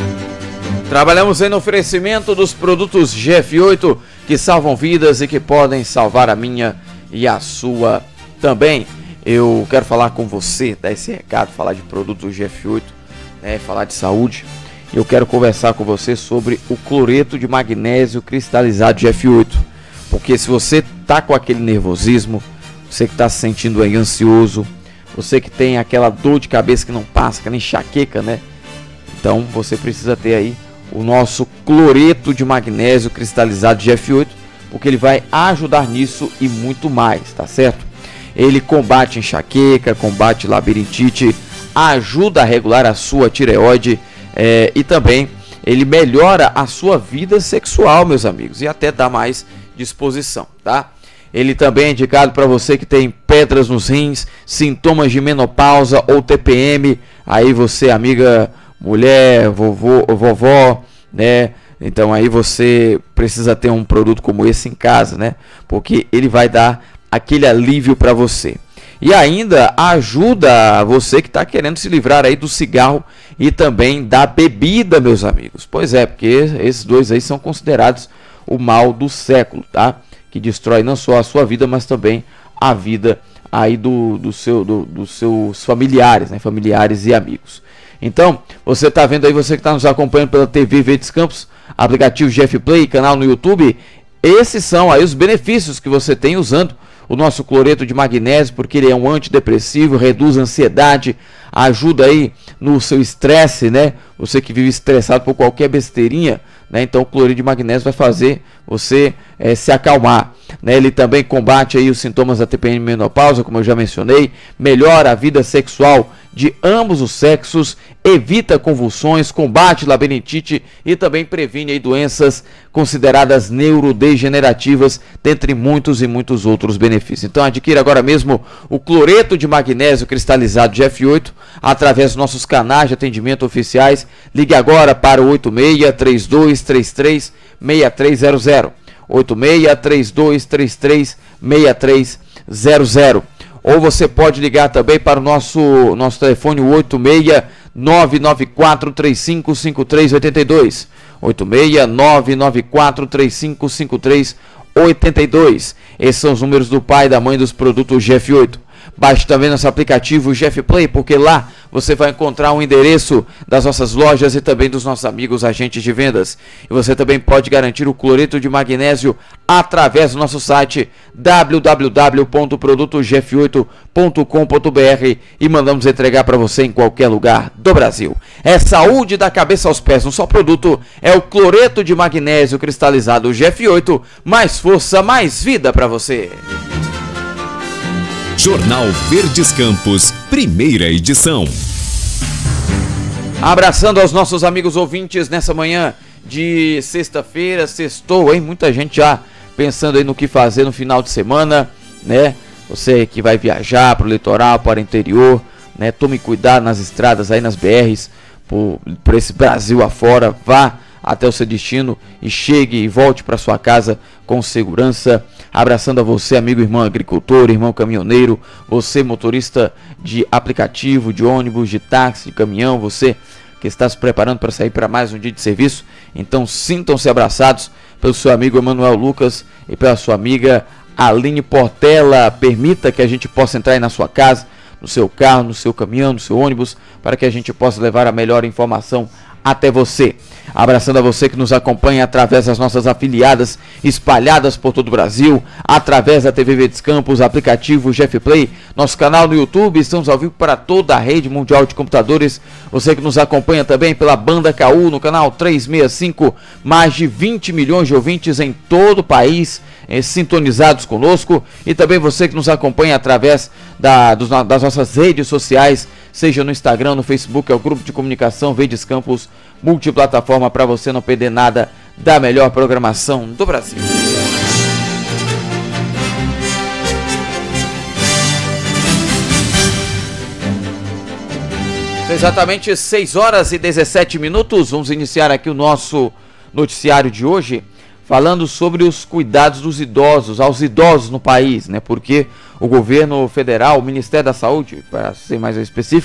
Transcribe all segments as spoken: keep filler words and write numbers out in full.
Trabalhamos aí no oferecimento dos produtos G F oito que salvam vidas e que podem salvar a minha e a sua também. Eu quero falar com você, dar esse recado, falar de produtos G F oito, né, falar de saúde. Eu quero conversar com você sobre o cloreto de magnésio cristalizado G F oito. Porque se você tá com aquele nervosismo, você que está se sentindo aí ansioso, você que tem aquela dor de cabeça que não passa, aquela enxaqueca, né? Então você precisa ter aí o nosso cloreto de magnésio cristalizado G F oito, porque ele vai ajudar nisso e muito mais, tá certo? Ele combate enxaqueca, combate labirintite, ajuda a regular a sua tireoide é, e também ele melhora a sua vida sexual, meus amigos, e até dá mais disposição, tá? Ele também é indicado para você que tem pedras nos rins, sintomas de menopausa ou T P M, aí você, amiga, mulher, vovô, vovó, né? Então aí você precisa ter um produto como esse em casa, né? Porque ele vai dar aquele alívio para você. E ainda ajuda você que está querendo se livrar aí do cigarro e também da bebida, meus amigos. Pois é, porque esses dois aí são considerados o mal do século, tá? Que destrói não só a sua vida, mas também a vida aí do, do seu, do, dos seus familiares, né? Familiares e amigos. Então, você está vendo aí, você que está nos acompanhando pela T V Verdes Campos, aplicativo G F Play, canal no YouTube, esses são aí os benefícios que você tem usando o nosso cloreto de magnésio, porque ele é um antidepressivo, reduz a ansiedade, ajuda aí no seu estresse, né? Você que vive estressado por qualquer besteirinha, né? Então o cloreto de magnésio vai fazer você é, se acalmar, né? Ele também combate aí os sintomas da T P M e menopausa, como eu já mencionei, melhora a vida sexual de ambos os sexos, evita convulsões, combate labirintite e também previne aí doenças consideradas neurodegenerativas, dentre muitos e muitos outros benefícios. Então adquira agora mesmo o cloreto de magnésio cristalizado G F oito através dos nossos canais de atendimento oficiais. Ligue agora para o oito seis três dois três três seis três zero zero, oito seis três dois três três seis três zero zero. Ou você pode ligar também para o nosso, nosso telefone oito seis nove nove quatro três cinco cinco três oito dois, oito seis nove nove quatro três cinco cinco três oito dois. Esses são os números do pai e da mãe dos produtos G F oito. Baixe também nosso aplicativo G F Play, porque lá você vai encontrar um endereço das nossas lojas e também dos nossos amigos agentes de vendas. E você também pode garantir o cloreto de magnésio através do nosso site w w w ponto produto g f oito ponto com ponto b r e mandamos entregar para você em qualquer lugar do Brasil. É saúde da cabeça aos pés, um só produto, é o cloreto de magnésio cristalizado G F oito, mais força, mais vida para você. Jornal Verdes Campos, primeira edição. Abraçando aos nossos amigos ouvintes nessa manhã de sexta-feira, sextou, hein? Muita gente já pensando aí no que fazer no final de semana, né? Você que vai viajar para o litoral, para o interior, né? Tome cuidado nas estradas aí, nas B Rs, por, por esse Brasil afora, vá até o seu destino e chegue e volte para sua casa com segurança. Abraçando a você, amigo, irmão agricultor, irmão caminhoneiro, você motorista de aplicativo, de ônibus, de táxi, de caminhão, você que está se preparando para sair para mais um dia de serviço, então sintam-se abraçados pelo seu amigo Emanuel Lucas e pela sua amiga Aline Portela. Permita que a gente possa entrar aí na sua casa, no seu carro, no seu caminhão, no seu ônibus, para que a gente possa levar a melhor informação até você. Abraçando a você que nos acompanha através das nossas afiliadas espalhadas por todo o Brasil, através da T V Verdes Campos, aplicativo G F Play, nosso canal no YouTube, estamos ao vivo para toda a rede mundial de computadores. Você que nos acompanha também pela banda K U no canal trezentos e sessenta e cinco, mais de vinte milhões de ouvintes em todo o país eh, sintonizados conosco, e também você que nos acompanha através da, dos, das nossas redes sociais, seja no Instagram, no Facebook, é o grupo de comunicação Verdes Campos multiplataforma, para você não perder nada da melhor programação do Brasil. Exatamente seis horas e dezessete minutos, vamos iniciar aqui o nosso noticiário de hoje, falando sobre os cuidados dos idosos, aos idosos no país, né? Porque o governo federal, o Ministério da Saúde, para ser mais específico,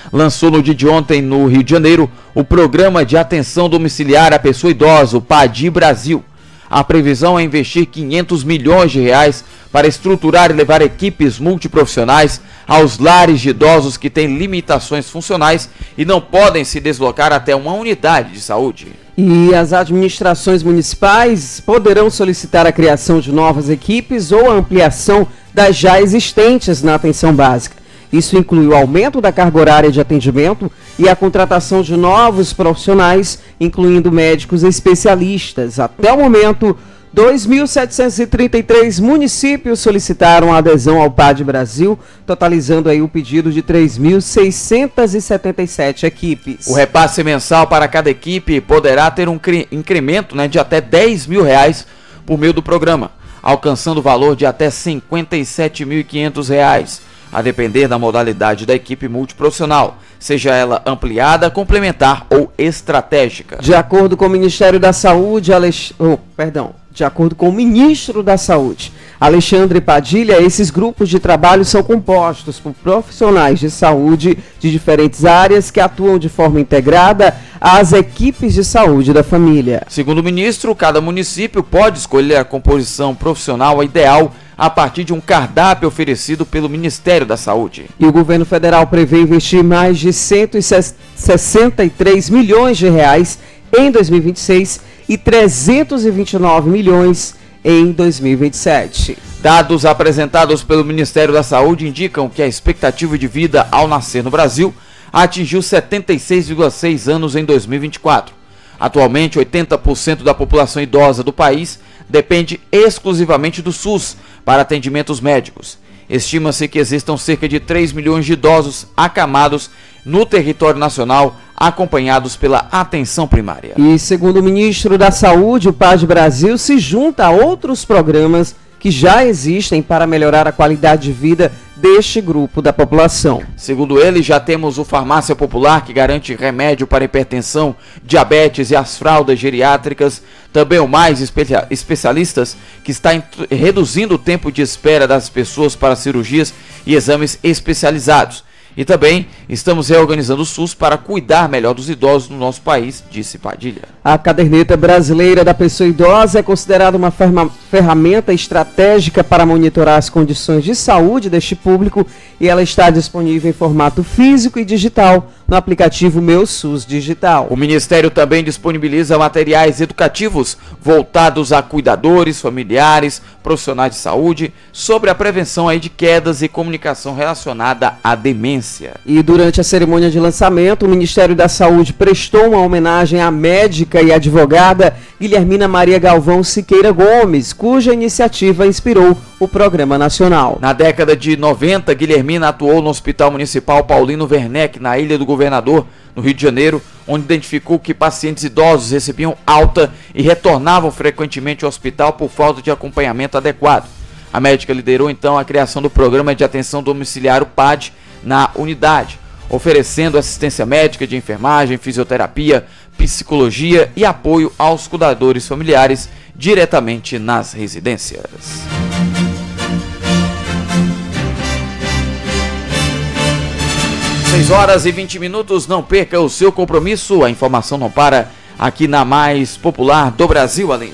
lançou no dia de ontem, no Rio de Janeiro, o Programa de Atenção Domiciliar à Pessoa Idosa, o PADI Brasil. A previsão é investir quinhentos milhões de reais para estruturar e levar equipes multiprofissionais aos lares de idosos que têm limitações funcionais e não podem se deslocar até uma unidade de saúde. E as administrações municipais poderão solicitar a criação de novas equipes ou a ampliação das já existentes na atenção básica. Isso inclui o aumento da carga horária de atendimento e a contratação de novos profissionais, incluindo médicos especialistas. Até o momento, dois mil setecentos e trinta e três municípios solicitaram a adesão ao PADI Brasil, totalizando aí o pedido de três mil seiscentos e setenta e sete equipes. O repasse mensal para cada equipe poderá ter um incremento, né, de até dez mil reais por meio do programa, alcançando o valor de até cinquenta e sete mil e quinhentos reais, a depender da modalidade da equipe multiprofissional, seja ela ampliada, complementar ou estratégica. De acordo com o Ministério da Saúde, Alex... oh, perdão, de acordo com o ministro da Saúde, Alexandre Padilha, esses grupos de trabalho são compostos por profissionais de saúde de diferentes áreas que atuam de forma integrada às equipes de saúde da família. Segundo o ministro, cada município pode escolher a composição profissional ideal a partir de um cardápio oferecido pelo Ministério da Saúde. E o governo federal prevê investir mais de cento e sessenta e três milhões de reais em dois mil e vinte e seis e trezentos e vinte e nove milhões em dois mil e vinte e sete. Dados apresentados pelo Ministério da Saúde indicam que a expectativa de vida ao nascer no Brasil atingiu setenta e seis vírgula seis anos em dois mil e vinte e quatro. Atualmente, oitenta por cento da população idosa do país depende exclusivamente do SUS para atendimentos médicos. Estima-se que existam cerca de três milhões de idosos acamados no território nacional, acompanhados pela atenção primária. E segundo o ministro da Saúde, o PADI Brasil se junta a outros programas que já existem para melhorar a qualidade de vida deste grupo da população. Segundo ele, já temos o Farmácia Popular, que garante remédio para hipertensão, diabetes e as fraldas geriátricas. Também o Mais Especia- Especialistas, que está reduzindo o tempo de espera das pessoas para cirurgias e exames especializados. E também estamos reorganizando o SUS para cuidar melhor dos idosos no nosso país, disse Padilha. A caderneta brasileira da pessoa idosa é considerada uma ferma, ferramenta estratégica para monitorar as condições de saúde deste público e ela está disponível em formato físico e digital no aplicativo Meu SUS Digital. O Ministério também disponibiliza materiais educativos voltados a cuidadores, familiares, profissionais de saúde, sobre a prevenção aí de quedas e comunicação relacionada à demência. E durante a cerimônia de lançamento, o Ministério da Saúde prestou uma homenagem à médica e advogada Guilhermina Maria Galvão Siqueira Gomes, cuja iniciativa inspirou o Programa Nacional. Na década de noventa, Guilhermina atuou no Hospital Municipal Paulino Werneck, na Ilha do Governador, no Rio de Janeiro, onde identificou que pacientes idosos recebiam alta e retornavam frequentemente ao hospital por falta de acompanhamento adequado. A médica liderou então a criação do Programa de Atenção Domiciliar, o PADI, na unidade, oferecendo assistência médica de enfermagem, fisioterapia, psicologia e apoio aos cuidadores familiares diretamente nas residências. seis horas e vinte minutos, não perca o seu compromisso, a informação não para aqui na mais popular do Brasil, Aline.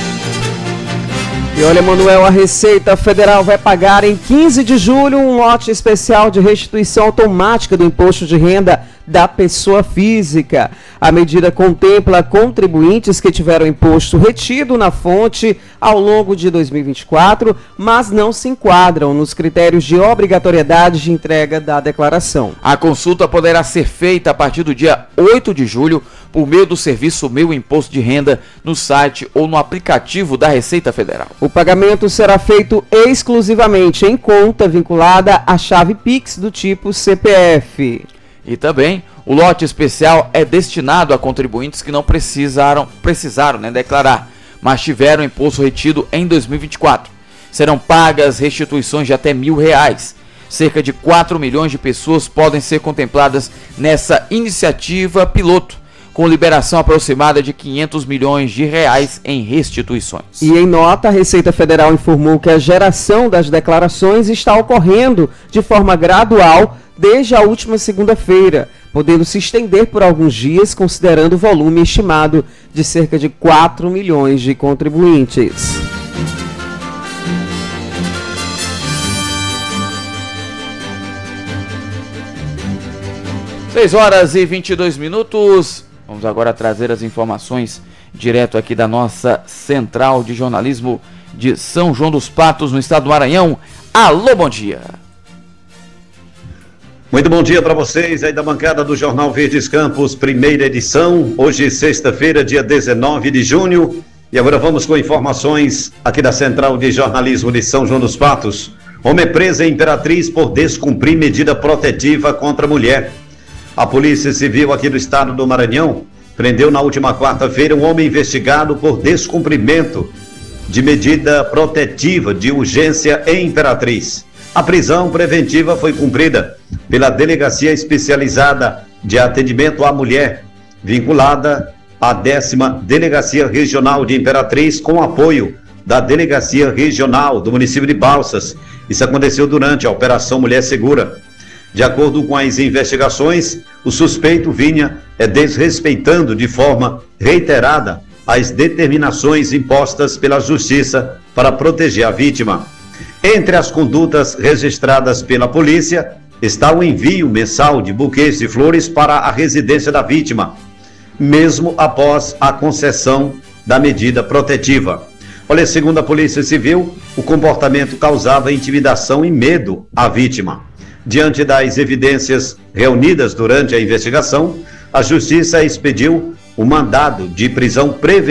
E olha, Manuel, a Receita Federal vai pagar em quinze de julho um lote especial de restituição automática do imposto de renda da pessoa física. A medida contempla contribuintes que tiveram imposto retido na fonte ao longo de dois mil e vinte e quatro, mas não se enquadram nos critérios de obrigatoriedade de entrega da declaração. A consulta poderá ser feita a partir do dia oito de julho por meio do serviço Meu Imposto de Renda no site ou no aplicativo da Receita Federal. O pagamento será feito exclusivamente em conta vinculada à chave Pix do tipo C P F. E também, o lote especial é destinado a contribuintes que não precisaram, precisaram né, declarar, mas tiveram imposto retido em dois mil e vinte e quatro. Serão pagas restituições de até mil reais. Cerca de quatro milhões de pessoas podem ser contempladas nessa iniciativa piloto, com liberação aproximada de quinhentos milhões de reais em restituições. E em nota, a Receita Federal informou que a geração das declarações está ocorrendo de forma gradual desde a última segunda-feira, podendo se estender por alguns dias, considerando o volume estimado de cerca de quatro milhões de contribuintes. seis horas e vinte e dois minutos. Vamos agora trazer as informações direto aqui da nossa Central de Jornalismo de São João dos Patos, no estado do Maranhão. Alô, bom dia. Muito bom dia para vocês aí da bancada do Jornal Verdes Campos, primeira edição. Hoje, sexta-feira, dia dezenove de junho. E agora vamos com informações aqui da Central de Jornalismo de São João dos Patos. Homem preso em Imperatriz por descumprir medida protetiva contra a mulher. A Polícia Civil aqui do estado do Maranhão prendeu na última quarta-feira um homem investigado por descumprimento de medida protetiva de urgência em Imperatriz. A prisão preventiva foi cumprida pela Delegacia Especializada de Atendimento à Mulher, vinculada à décima Delegacia Regional de Imperatriz, com apoio da Delegacia Regional do município de Balsas. Isso aconteceu durante a Operação Mulher Segura. De acordo com as investigações, o suspeito vinha é, desrespeitando de forma reiterada as determinações impostas pela Justiça para proteger a vítima. Entre as condutas registradas pela polícia está o envio mensal de buquês de flores para a residência da vítima, mesmo após a concessão da medida protetiva. Olha, segundo a Polícia Civil, o comportamento causava intimidação e medo à vítima. Diante das evidências reunidas durante a investigação, a Justiça expediu o mandado de prisão preventiva